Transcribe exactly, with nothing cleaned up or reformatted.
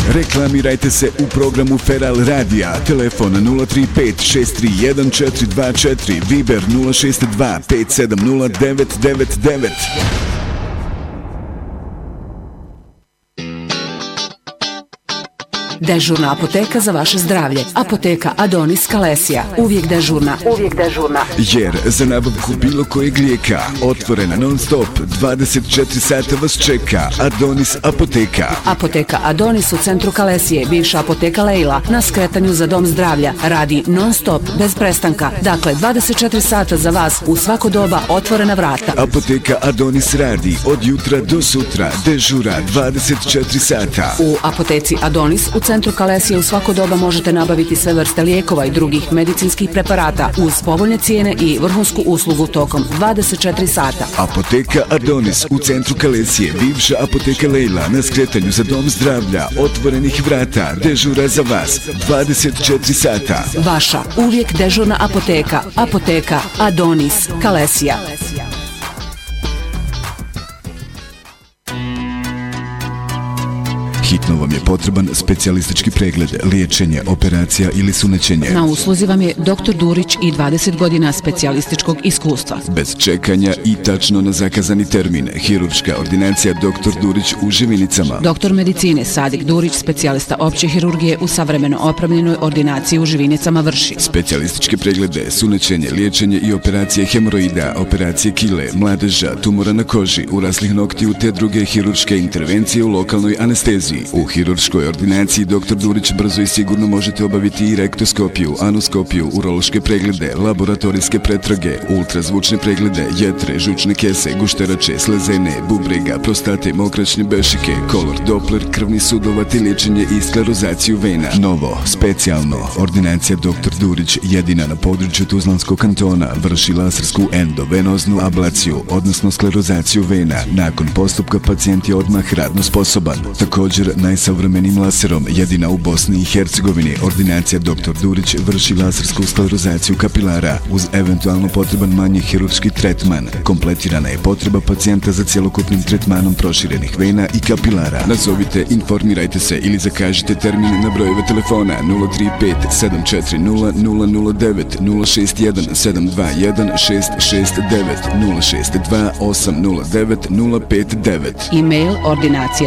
Reklamirajte se u programu Feral Radija. Telefon nula tri pet šest tri jedan četiri dva četiri, Viber nula šest dva pet sedam nula devet devet devet. Dežurna apoteka za vaše zdravlje. Apoteka Adonis Kalesija. Uvijek dežurna. Uvijek dežurna. Jer za nabavku bilo kojeg lijeka otvorena non stop dvadeset četiri sata vas čeka Adonis apoteka. Apoteka Adonis u centru Kalesije, bivša apoteka Lejla, na skretanju za dom zdravlja. Radi non stop, bez prestanka. Dakle, dvadeset četiri sata za vas u svako doba, otvorena vrata. Apoteka Adonis radi od jutra do sutra. Dežura dvadeset četiri sata. U apoteci Adonis u centru Kalesije u svako doba možete nabaviti sve vrste lijekova i drugih medicinskih preparata uz povoljne cijene i vrhunsku uslugu tokom dvadeset četiri sata. Apoteka Adonis u centru Kalesije, bivša apoteka Lejla, na skretanju za dom zdravlja, otvorenih vrata, dežura za vas dvadeset četiri sata. Vaša uvijek dežurna apoteka. Apoteka Adonis Kalesija. Hitno vam je potreban specijalistički pregled, liječenje, operacija ili sunećenje. Na usluzi vam je doktor Durić i dvadeset godina specijalističkog iskustva. Bez čekanja i tačno na zakazani termin. Hirurška ordinacija doktor Durić u Živinicama. Doktor medicine Sadik Durić, specijalista opće hirurgije u savremeno opremljenoj ordinaciji u Živinicama vrši specijalističke preglede, sunećenje, liječenje i operacije hemoroida, operacije kile, mladeža, tumora na koži, uraslih noktiju te druge hirurške intervencije u lokalnoj anesteziji. U hirurškoj ordinaciji doktor Durić brzo i sigurno možete obaviti i rektoskopiju, anoskopiju, urološke preglede, laboratorijske pretrage, ultrazvučne preglede, jetre, žučne kese, gušterače, slezene, bubrega, prostate, mokraćne bešike, kolor, dopler, krvni sudova te liječenje i sklerozaciju vena. Novo, specijalno, ordinacija doktor Durić jedina na području Tuzlanskog kantona vrši lasersku endovenoznu ablaciju, odnosno sklerozaciju vena. Nakon postupka pacijent je odmah radno sposoban. Također, najsavremenim laserom, jedina u Bosni i Hercegovini, ordinacija doktor Durić vrši lasersku sklerozaciju kapilara uz eventualno potreban manji hirurški tretman. Kompletirana je potreba pacijenta za cjelokupnim tretmanom proširenih vena i kapilara. Nazovite, informirajte se ili zakažite termin na brojeve telefona nula tri pet sedam četiri nula nula nula devet, nula šest jedan sedam dva jedan šest šest devet, nula šest dva osam nula devet nula pet devet. E-mail ordinacija